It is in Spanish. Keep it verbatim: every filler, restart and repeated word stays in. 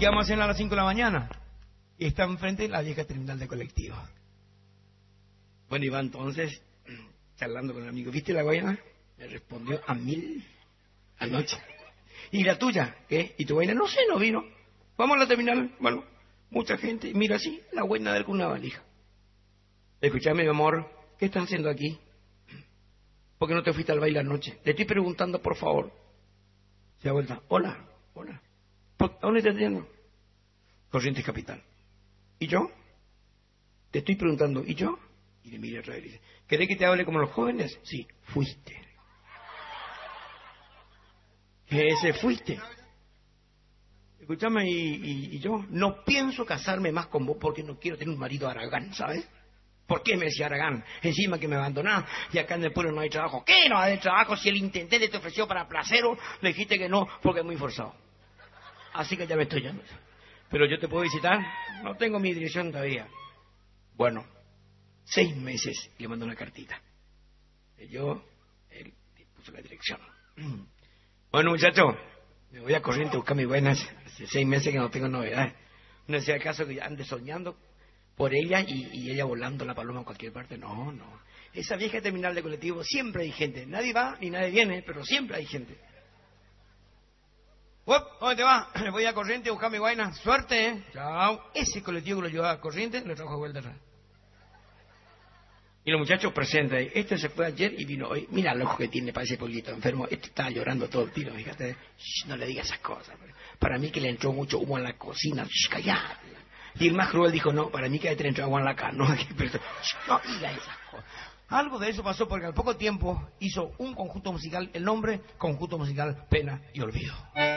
¿qué vamos a hacer a las cinco de la mañana? Y está enfrente la vieja terminal de colectivo. Bueno, iba entonces, charlando con el amigo, ¿viste la guayana? Me respondió a mil anoche. ¿Y la tuya? ¿Qué? ¿Y tu guayana? No sé, no vino. Vamos a la terminal. Bueno, mucha gente. Mira así, la guayana de él con una valija. Escuchame, mi amor, ¿qué estás haciendo aquí? ¿Por qué no te fuiste al baile anoche? Le estoy preguntando, por favor. Se da vuelta. Hola, hola. ¿A dónde estás yendo? Corrientes Capital. ¿Y yo? Te estoy preguntando, ¿y yo? Y le mira otra vez y dice, ¿querés que te hable como los jóvenes? Sí, fuiste. ¿Qué ese fuiste? Escúchame, y, y, y yo no pienso casarme más con vos porque no quiero tener un marido Aragán, ¿sabes? ¿Por qué me decía Aragán? Encima que me abandonás y acá en el pueblo no hay trabajo. ¿Qué no hay trabajo? Si el intendente te ofreció para placero, le dijiste que no porque es muy forzado. Así que ya me estoy yendo. Pero yo te puedo visitar, no tengo mi dirección todavía. Bueno, seis meses le mandó una cartita. Yo, él puso la dirección. Bueno, muchachos, me voy a Corrientes a buscar mis buenas. Hace seis meses que no tengo novedades. No sea acaso que ande soñando por ella y, y ella volando la paloma a cualquier parte. No, no. Esa vieja terminal de colectivo siempre hay gente. Nadie va ni nadie viene, pero siempre hay gente. Uop, ¿dónde te vas? Voy a Corrientes a buscar mi vaina. Suerte, ¿eh? Chao. Ese colectivo que lo llevaba a Corrientes le trajo de vuelta atrás. Y los muchachos presentes ahí. Este se fue ayer y vino hoy. Mira el ojo que tiene para ese pueblito enfermo. Este estaba llorando todo el tiro, fíjate. Shh, no le digas esas cosas. Para mí que le entró mucho humo en la cocina. Shh, callate. Y el más cruel dijo, no, para mí que le entró agua en la cara. No, no digas esas cosas. Algo de eso pasó porque al poco tiempo hizo un conjunto musical, el nombre, Conjunto Musical Pena y Olvido.